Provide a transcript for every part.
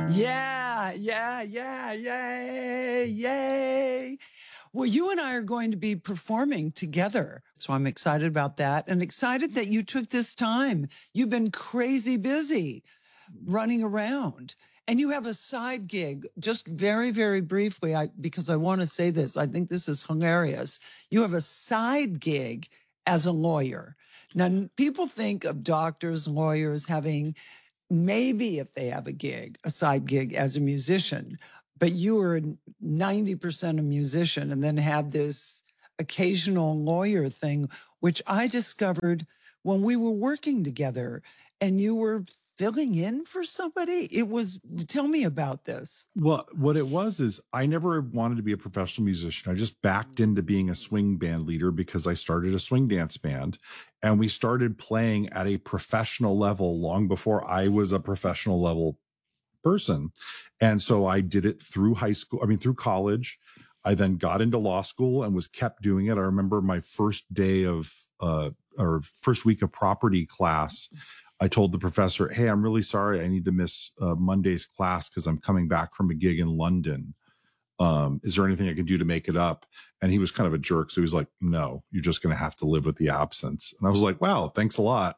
Yeah, yay. Well, you and I are going to be performing together. So I'm excited about that and excited that you took this time. You've been crazy busy running around. And you have a side gig, just very, very briefly, because I want to say this. I think this is hilarious. You have a side gig as a lawyer. Now, people think of doctors, lawyers having maybe, if they have a gig, a side gig as a musician, but you were 90% a musician and then had this occasional lawyer thing, which I discovered when we were working together and you were filling in for somebody. Tell me about this. Well, what it was is I never wanted to be a professional musician. I just backed into being a swing band leader because I started a swing dance band, and we started playing at a professional level long before I was a professional level person. And so I did it through through college. I then got into law school and was kept doing it. I remember my first day of, or first week of property class, I told the professor, hey, I'm really sorry. I need to miss Monday's class because I'm coming back from a gig in London. Is there anything I can do to make it up? And he was kind of a jerk. So he was like, no, you're just going to have to live with the absence. And I was like, wow, thanks a lot.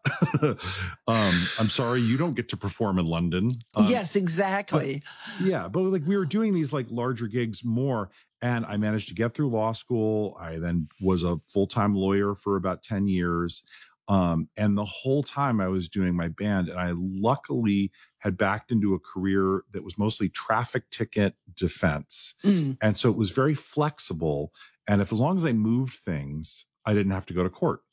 I'm sorry you don't get to perform in London. Yes, exactly. But like we were doing these like larger gigs more. And I managed to get through law school. I then was a full-time lawyer for about 10 years. And the whole time I was doing my band, and I luckily had backed into a career that was mostly traffic ticket defense. And so it was very flexible. And as long as I moved things, I didn't have to go to court.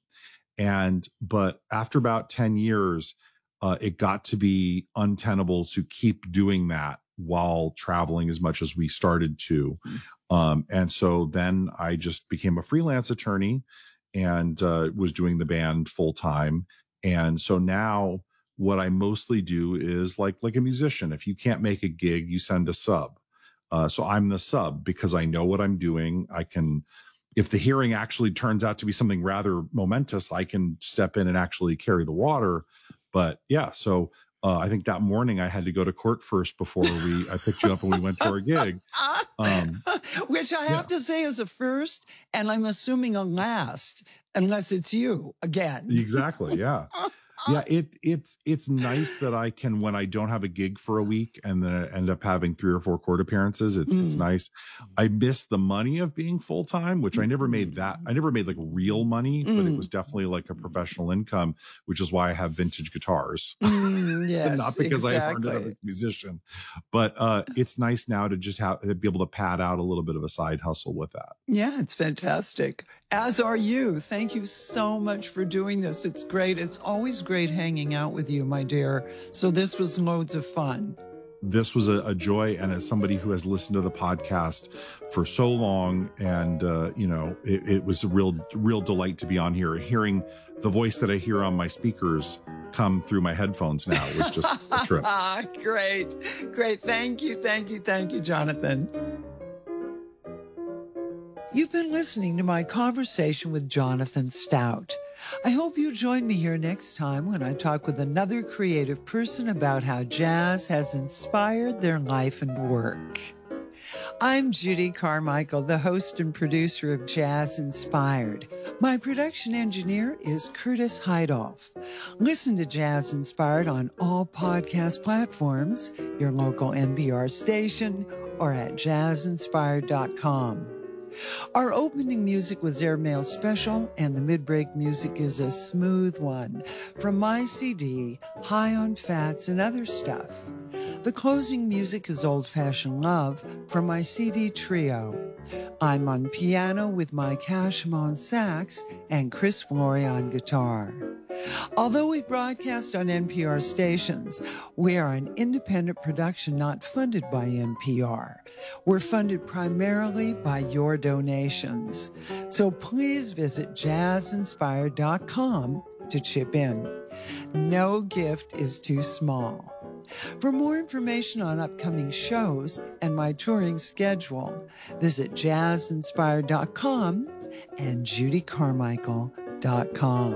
But after about 10 years, it got to be untenable to keep doing that while traveling as much as we started to. And so then I just became a freelance attorney and was doing the band full time. And so now what I mostly do is like a musician. If you can't make a gig, you send a sub. So I'm the sub because I know what I'm doing. I can, if the hearing actually turns out to be something rather momentous, I can step in and actually carry the water. But yeah, so I think that morning I had to go to court first before I picked you up and we went to our gig. Which I have to say is a first, and I'm assuming a last, unless it's you again. Exactly. Yeah. Yeah. It's nice that I can, when I don't have a gig for a week and then I end up having 3 or 4 court appearances, it's nice. I miss the money of being full time, which I never made that. I never made like real money, but it was definitely like a professional income, which is why I have vintage guitars. Yes, not because exactly. I learned as a musician, but it's nice now to just to be able to pad out a little bit of a side hustle with that. Yeah, it's fantastic. As are you. Thank you so much for doing this. It's great. It's always great hanging out with you, my dear. So this was loads of fun. This was a joy. And as somebody who has listened to the podcast for so long, and, it was a real delight to be on here. Hearing the voice that I hear on my speakers come through my headphones now was just a trip. Great. Thank you, Jonathan. You've been listening to my conversation with Jonathan Stout. I hope you join me here next time when I talk with another creative person about how jazz has inspired their life and work. I'm Judy Carmichael, the host and producer of Jazz Inspired. My production engineer is Curtis Heidoff. Listen to Jazz Inspired on all podcast platforms, your local NPR station, or at jazzinspired.com. Our opening music was Airmail Special, and the mid-break music is a smooth one from my CD, High on Fats and Other Stuff. The closing music is Old Fashioned Love from my CD Trio. I'm on piano with Mike Hashem on sax and Chris Flory on guitar. Although we broadcast on NPR stations, we are an independent production not funded by NPR. We're funded primarily by your donations. So please visit jazzinspired.com to chip in. No gift is too small. For more information on upcoming shows and my touring schedule, visit jazzinspired.com and judycarmichael.com.